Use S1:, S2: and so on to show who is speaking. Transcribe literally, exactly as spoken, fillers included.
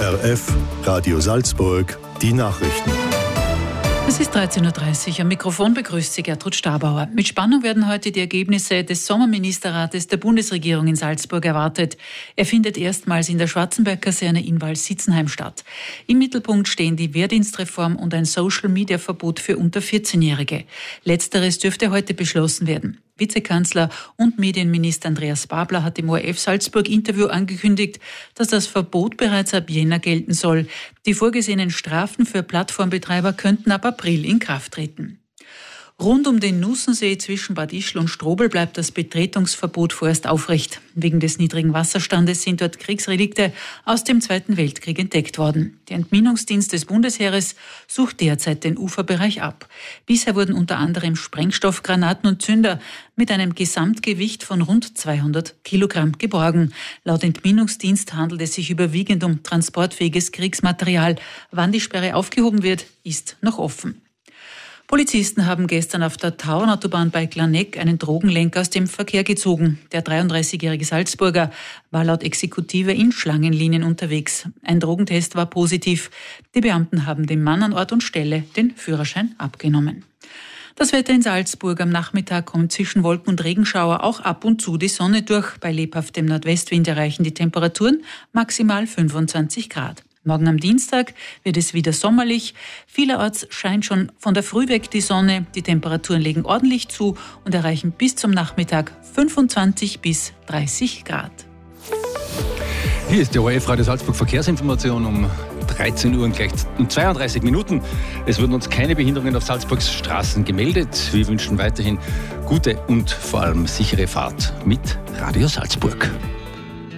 S1: R F, Radio Salzburg, die Nachrichten.
S2: Es ist dreizehn Uhr dreißig. Am Mikrofon begrüßt Sie Gertrud Stabauer. Mit Spannung werden heute die Ergebnisse des Sommerministerrates der Bundesregierung in Salzburg erwartet. Er findet erstmals in der Schwarzenberg-Kaserne in Waldsitzenheim statt. Im Mittelpunkt stehen die Wehrdienstreform und ein Social-Media-Verbot für unter vierzehnjährige. Letzteres dürfte heute beschlossen werden. Vizekanzler und Medienminister Andreas Babler hat im O R F Salzburg-Interview angekündigt, dass das Verbot bereits ab Jänner gelten soll. Die vorgesehenen Strafen für Plattformbetreiber könnten ab April in Kraft treten. Rund um den Nussensee zwischen Bad Ischl und Strobl bleibt das Betretungsverbot vorerst aufrecht. Wegen des niedrigen Wasserstandes sind dort Kriegsrelikte aus dem Zweiten Weltkrieg entdeckt worden. Der Entminungsdienst des Bundesheeres sucht derzeit den Uferbereich ab. Bisher wurden unter anderem Sprengstoff, Granaten und Zünder mit einem Gesamtgewicht von rund zweihundert Kilogramm geborgen. Laut Entminungsdienst handelt es sich überwiegend um transportfähiges Kriegsmaterial. Wann die Sperre aufgehoben wird, ist noch offen. Polizisten haben gestern auf der Tauernautobahn bei Glaneck einen Drogenlenker aus dem Verkehr gezogen. Der dreiunddreißigjährige Salzburger war laut Exekutive in Schlangenlinien unterwegs. Ein Drogentest war positiv. Die Beamten haben dem Mann an Ort und Stelle den Führerschein abgenommen. Das Wetter in Salzburg: Am Nachmittag kommt zwischen Wolken und Regenschauer auch ab und zu die Sonne durch. Bei lebhaftem Nordwestwind erreichen die Temperaturen maximal fünfundzwanzig Grad. Morgen am Dienstag wird es wieder sommerlich. Vielerorts scheint schon von der Früh weg die Sonne. Die Temperaturen legen ordentlich zu und erreichen bis zum Nachmittag fünfundzwanzig bis dreißig Grad.
S3: Hier ist die O R F Radio Salzburg Verkehrsinformation um dreizehn Uhr und gleich zweiunddreißig Minuten. Es wurden uns keine Behinderungen auf Salzburgs Straßen gemeldet. Wir wünschen weiterhin gute und vor allem sichere Fahrt mit Radio Salzburg.